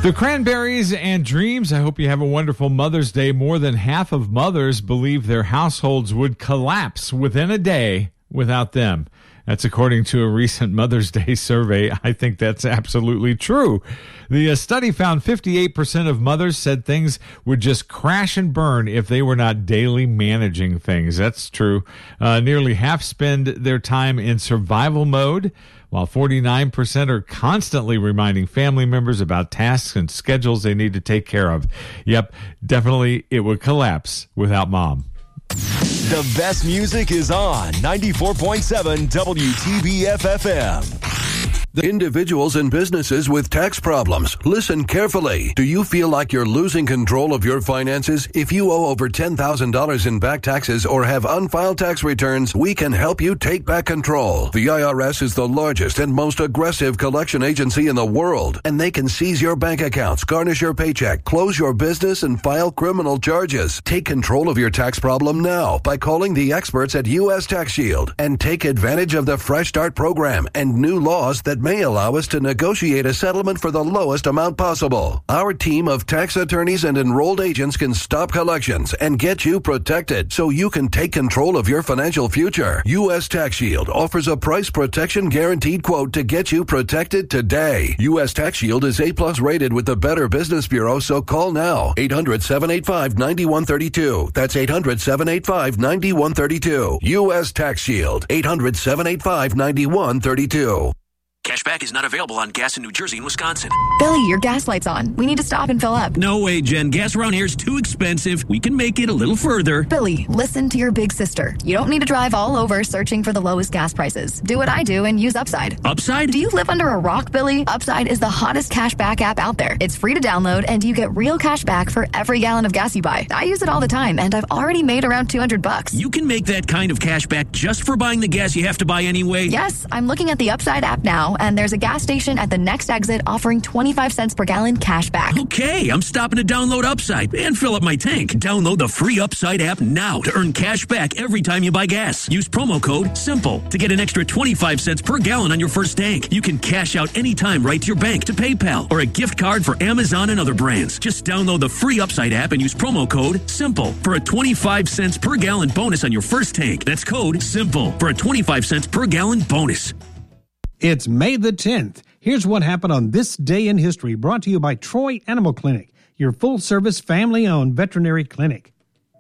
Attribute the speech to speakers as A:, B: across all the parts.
A: The Cranberries and Dreams. I hope you have a wonderful Mother's Day. More than half of mothers believe their households would collapse within a day without them. That's according to a recent Mother's Day survey. I think that's absolutely true. The study found 58% of mothers said things would just crash and burn if they were not daily managing things. That's true. Nearly half spend their time in survival mode, while 49% are constantly reminding family members about tasks and schedules they need to take care of. Yep, definitely it would collapse without mom.
B: The best music is on 94.7 WTBF-FM.
C: The individuals and businesses with tax problems, listen carefully. Do you feel like you're losing control of your finances? If you owe over $10,000 in back taxes or have unfiled tax returns, we can help you take back control. The IRS is the largest and most aggressive collection agency in the world, and they can seize your bank accounts, garnish your paycheck, close your business, and file criminal charges. Take control of your tax problem now by calling the experts at U.S. Tax Shield and take advantage of the Fresh Start program and new laws that may allow us to negotiate a settlement for the lowest amount possible. Our team of tax attorneys and enrolled agents can stop collections and get you protected so you can take control of your financial future. U.S. Tax Shield offers a price protection guaranteed quote to get you protected today. U.S. Tax Shield is A+ rated with the Better Business Bureau, so call now. 800-785-9132. That's 800-785-9132. U.S. Tax Shield. 800-785-9132.
D: Cashback is not available on gas in New Jersey and Wisconsin.
E: Billy, your gas light's on. We need to stop and fill up.
D: No way, Jen. Gas around here is too expensive. We can make it a little further.
E: Billy, listen to your big sister. You don't need to drive all over searching for the lowest gas prices. Do what I do and use Upside.
D: Upside?
E: Do you live under a rock, Billy? Upside is the hottest cashback app out there. It's free to download, and you get real cash back for every gallon of gas you buy. I use it all the time, and I've already made around $200.
D: You can make that kind of cash back just for buying the gas you have to buy anyway?
E: Yes, I'm looking at the Upside app now, and there's a gas station at the next exit offering 25 cents per gallon cash back.
D: Okay, I'm stopping to download Upside and fill up my tank. Download the free Upside app now to earn cash back every time you buy gas. Use promo code SIMPLE to get an extra 25 cents per gallon on your first tank. You can cash out anytime right to your bank, to PayPal, or a gift card for Amazon and other brands. Just download the free Upside app and use promo code SIMPLE for a 25 cents per gallon bonus on your first tank. That's code SIMPLE for a 25 cents per gallon bonus.
F: It's May the 10th. Here's what happened on this day in history, brought to you by Troy Animal Clinic, your full-service, family-owned veterinary clinic.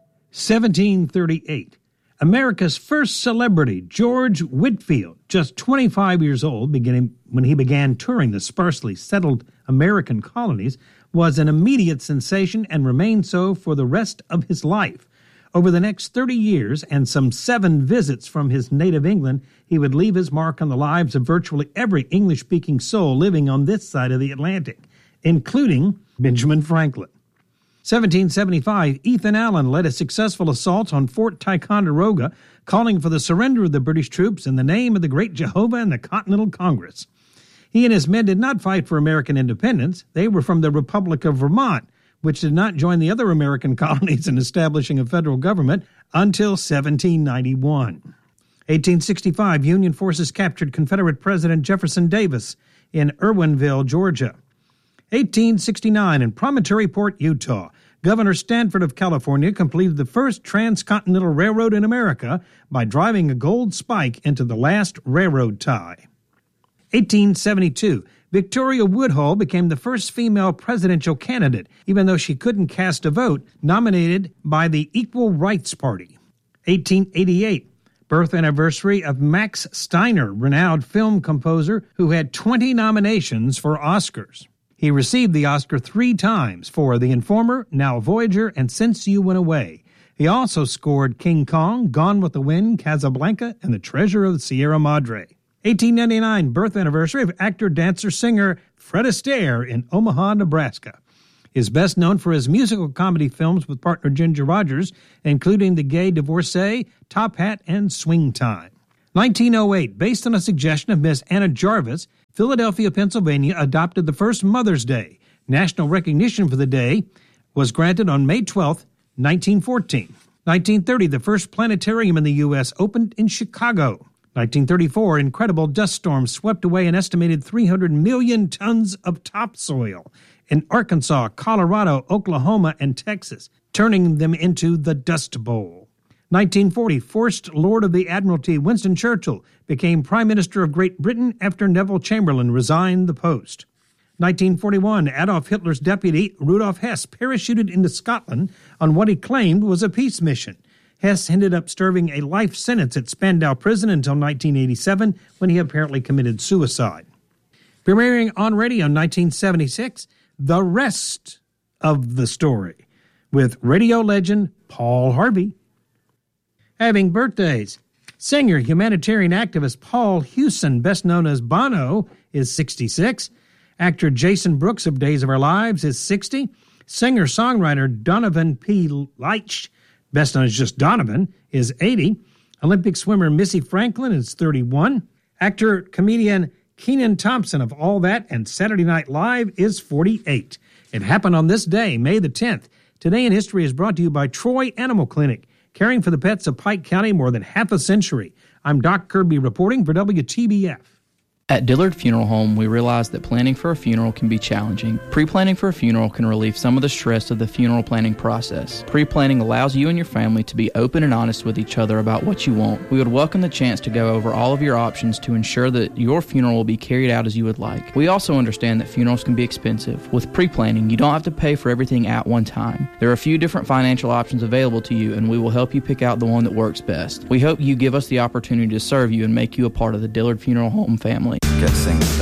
F: 1738. America's first celebrity, George Whitefield, just 25 years old, when he began touring the sparsely settled American colonies, was an immediate sensation and remained so for the rest of his life. Over the next 30 years and some 7 visits from his native England, he would leave his mark on the lives of virtually every English-speaking soul living on this side of the Atlantic, including Benjamin Franklin. 1775, Ethan Allen led a successful assault on Fort Ticonderoga, calling for the surrender of the British troops in the name of the Great Jehovah and the Continental Congress. He and his men did not fight for American independence. They were from the Republic of Vermont, which did not join the other American colonies in establishing a federal government until 1791. 1865, Union forces captured Confederate President Jefferson Davis in Irwinville, Georgia. 1869, in Promontory Port, Utah, Governor Stanford of California completed the first transcontinental railroad in America by driving a gold spike into the last railroad tie. 1872, Victoria Woodhull became the first female presidential candidate, even though she couldn't cast a vote, nominated by the Equal Rights Party. 1888, birth anniversary of Max Steiner, renowned film composer who had 20 nominations for Oscars. He received the Oscar 3 times for The Informer, Now Voyager, and Since You Went Away. He also scored King Kong, Gone with the Wind, Casablanca, and The Treasure of the Sierra Madre. 1899, birth anniversary of actor, dancer, singer Fred Astaire in Omaha, Nebraska. Is best known for his musical comedy films with partner Ginger Rogers, including The Gay Divorcee, Top Hat, and Swing Time. 1908, based on a suggestion of Miss Anna Jarvis, Philadelphia, Pennsylvania adopted the first Mother's Day. National recognition for the day was granted on May 12, 1914. 1930, the first planetarium in the U.S. opened in Chicago. 1934, incredible dust storms swept away an estimated 300 million tons of topsoil. in Arkansas, Colorado, Oklahoma, and Texas, turning them into the Dust Bowl. 1940, First Lord of the Admiralty Winston Churchill became Prime Minister of Great Britain after Neville Chamberlain resigned the post. 1941, Adolf Hitler's deputy, Rudolf Hess, parachuted into Scotland on what he claimed was a peace mission. Hess ended up serving a life sentence at Spandau Prison until 1987, when he apparently committed suicide. Premiering on radio in 1976, the rest of the story, with radio legend Paul Harvey. Having birthdays, singer, humanitarian activist Paul Hewson, best known as Bono, is 66. Actor Jason Brooks of Days of Our Lives is 60. Singer-songwriter Donovan P. Leitch, best known as just Donovan, is 80. Olympic swimmer Missy Franklin is 31. Actor-comedian Kenan Thompson of All That and Saturday Night Live is 48. It happened on this day, May the 10th. Today in History is brought to you by Troy Animal Clinic, caring for the pets of Pike County more than half a century. I'm Doc Kirby reporting for WTBF.
G: At Dillard Funeral Home, we realize that planning for a funeral can be challenging. Pre-planning for a funeral can relieve some of the stress of the funeral planning process. Pre-planning allows you and your family to be open and honest with each other about what you want. We would welcome the chance to go over all of your options to ensure that your funeral will be carried out as you would like. We also understand that funerals can be expensive. With pre-planning, you don't have to pay for everything at one time. There are a few different financial options available to you, and we will help you pick out the one that works best. We hope you give us the opportunity to serve you and make you a part of the Dillard Funeral Home family.
H: Get things done.